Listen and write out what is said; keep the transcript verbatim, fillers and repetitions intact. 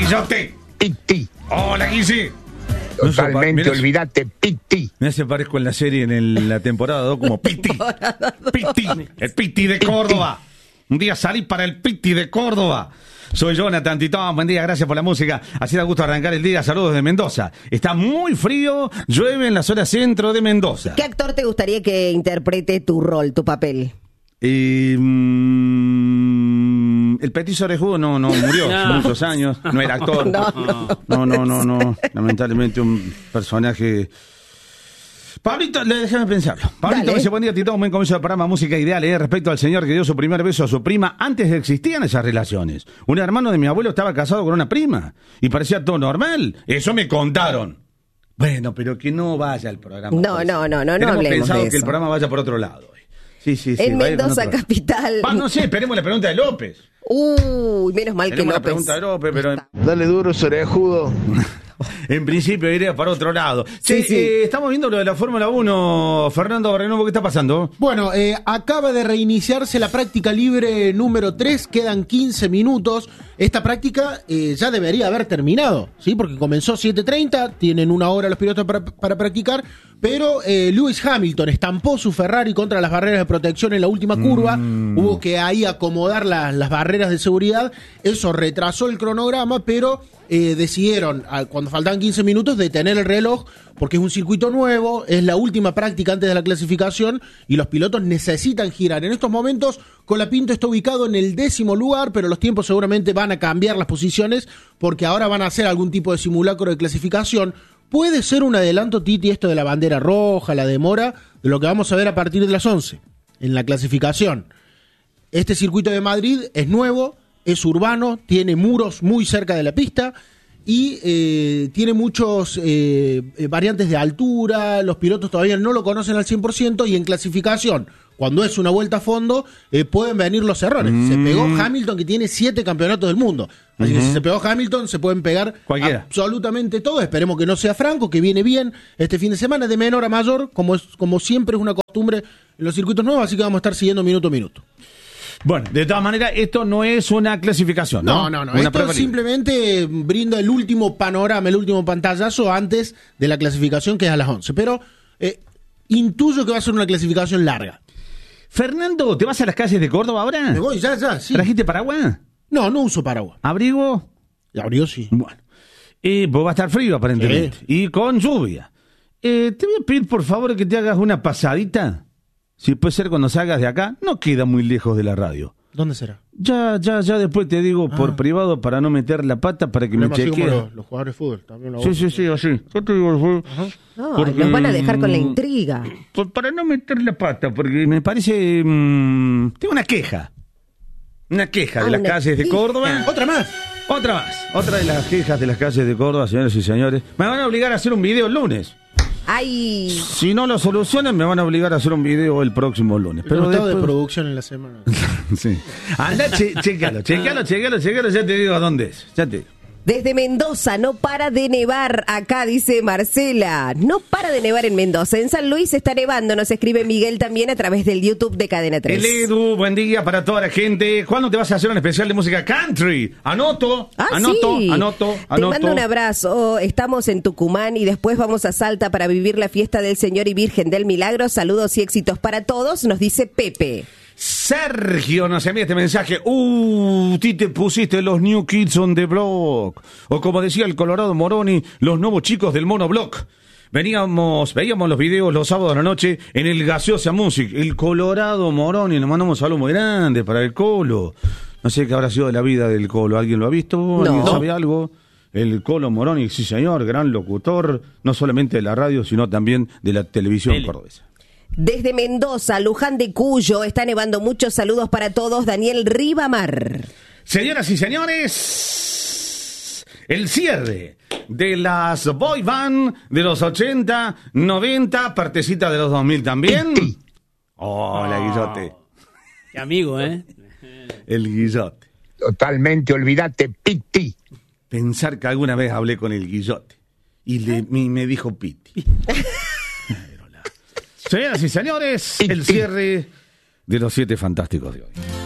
Guillote. Piti. Hola, Guille. Totalmente, no olvídate, Piti. Me hace parezco en la serie, en el, la temporada dos, como Piti. Piti, el Piti de Córdoba. Un día salí para el Piti de Córdoba. Soy Jonathan Titón, buen día, gracias por la música. Así da gusto arrancar el día, saludos de Mendoza. Está muy frío, llueve en la zona centro de Mendoza. ¿Qué actor te gustaría que interprete tu rol, tu papel? Eh, mmm, el petiso orejudo no, no murió hace No. muchos años, no era actor. No, no. No, no, no, no. Lamentablemente un personaje. Pablito, le déjame pensarlo. Pablito Dale. me dice, buen día, Tito, buen comienzo de programa Música Ideal, eh, respecto al señor que dio su primer beso a su prima. Antes existían esas relaciones. Un hermano de mi abuelo estaba casado con una prima y parecía todo normal. Eso me contaron. Bueno, pero que no vaya al programa. No, pues. no, no, no, no Tenemos hablemos pensado de que el eso. programa vaya por otro lado. Sí, sí, sí. En va a ir con Mendoza, otro- capital. Va, no sé, esperemos la pregunta de López. Uy, menos mal que Tenemos la López. pregunta de López, pero en, Dale duro, orejudo. en principio iría para otro lado. Che, Sí, sí. eh, estamos viendo lo de la Fórmula uno. Fernando Barrenovo, ¿qué está pasando? Bueno, eh, acaba de reiniciarse la práctica libre número tres, quedan quince minutos. Esta práctica eh, ya debería haber terminado, ¿sí? Porque comenzó siete treinta, tienen una hora los pilotos para, para practicar, pero eh, Lewis Hamilton estampó su Ferrari contra las barreras de protección en la última curva, Mm. hubo que ahí acomodar la- las barreras de seguridad, eso retrasó el cronograma, pero eh, decidieron, a- cuando faltaban quince minutos, detener el reloj, porque es un circuito nuevo, es la última práctica antes de la clasificación y los pilotos necesitan girar. En estos momentos, Colapinto está ubicado en el décimo lugar, pero los tiempos seguramente van a cambiar las posiciones porque ahora van a hacer algún tipo de simulacro de clasificación. Puede ser un adelanto, Titi, esto de la bandera roja, la demora, de lo que vamos a ver a partir de las once, en la clasificación. Este circuito de Madrid es nuevo, es urbano, tiene muros muy cerca de la pista y eh, tiene muchos eh, eh, variantes de altura, los pilotos todavía no lo conocen al cien por ciento y en clasificación, cuando es una vuelta a fondo, eh, pueden venir los errores. Se pegó Hamilton, que tiene siete campeonatos del mundo. Así que si se pegó Hamilton, se pueden pegar Cualquiera. absolutamente todo. Esperemos que no sea Franco, que viene bien este fin de semana, de menor a mayor, como, es, como siempre es una costumbre en los circuitos nuevos, así que vamos a estar siguiendo minuto a minuto. Bueno, de todas maneras, esto no es una clasificación, ¿no? No, no, no. Una Esto prueba libre. simplemente brinda el último panorama, el último pantallazo antes de la clasificación, que es a las once. Pero eh, intuyo que va a ser una clasificación larga. Fernando, ¿te vas a las calles de Córdoba ahora? Me voy, ya, ya, sí. ¿Trajiste paraguas? No, no uso paraguas. ¿Abrigo? Abrió sí. Bueno. Y pues va a estar frío aparentemente. Sí. Y con lluvia. Eh, te voy a pedir por favor que te hagas una pasadita. Si puede ser cuando salgas de acá, no queda muy lejos de la radio. ¿Dónde será? Ya, ya, ya después te digo por Ah. privado para no meter la pata para que me Así como chequees. los, los jugadores de fútbol. También lo Sí, uso. sí, sí, así. Yo te digo, fue- No, Porque, nos van a dejar con la mm, intriga. Pues para no meter la pata, porque me parece... mm, tengo una queja. Una queja Ah, de las una calles de queja. Córdoba. Otra más. Otra más. Otra de las quejas de las calles de Córdoba, señores y señores. Me van a obligar a hacer un video el lunes. Ay, Si no lo solucionan, me van a obligar a hacer un video el próximo lunes. Pero Pero estado de después... producción en la semana. Sí. Anda, che, chécalo, chécalo, chécalo, chécalo, ya te digo a dónde es. Ya te digo. desde Mendoza, no para de nevar acá, dice Marcela. No para de nevar en Mendoza. En San Luis está nevando, nos escribe Miguel también a través del YouTube de Cadena tres. El Edu, buen día para toda la gente. ¿Cuándo te vas a hacer un especial de música country? Anoto, Ah, anoto, sí. anoto, Te anoto. mando un abrazo. Estamos en Tucumán y después vamos a Salta para vivir la fiesta del Señor y Virgen del Milagro. Saludos y éxitos para todos, nos dice Pepe. Sergio nos envía este mensaje. Uh, ti te pusiste los New Kids on the Block. O como decía el Colorado Moroni, los nuevos chicos del Monoblock. Veníamos, veíamos los videos los sábados a la noche en el Gaseosa Music. El Colorado Moroni, nos mandamos algo muy grande para el Colo. No sé qué habrá sido de la vida del Colo. ¿Alguien lo ha visto? ¿Alguien No. sabe algo? El Colo Moroni, sí señor, gran locutor, no solamente de la radio, sino también de la televisión Tele. cordobesa. Desde Mendoza, Luján de Cuyo, está nevando. Muchos saludos para todos. Daniel Ribamar. Señoras y señores, el cierre de las boy band de los ochenta, noventa, partecita de los dos mil también. Hola, Guillote. Qué amigo, ¿eh? El Guillote. Totalmente, olvídate, Piti. Pensar que alguna vez hablé con el Guillote y le, me, me dijo Piti. Señoras y señores, el cierre de los siete fantásticos de hoy.